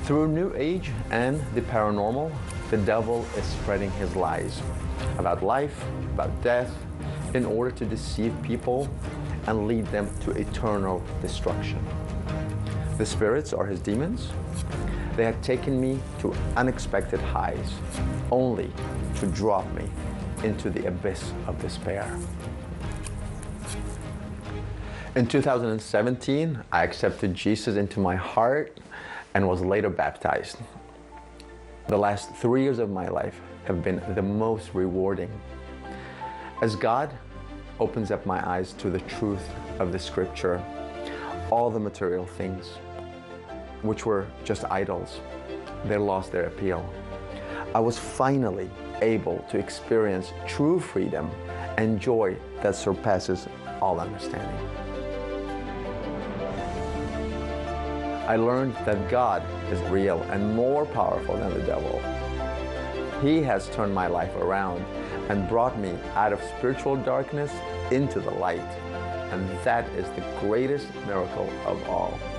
Through New Age and the paranormal, the devil is spreading his lies about life, about death, in order to deceive people and lead them to eternal destruction. The spirits are his demons. They had taken me to unexpected highs, only to drop me into the abyss of despair. In 2017, I accepted Jesus into my heart and was later baptized. The last 3 years of my life have been the most rewarding, as God opens up my eyes to the truth of the Scripture. All the material things, which were just idols, they lost their appeal. I was finally able to experience true freedom and joy that surpasses all understanding. I learned that God is real and more powerful than the devil. He has turned my life around and brought me out of spiritual darkness into the light. And that is the greatest miracle of all.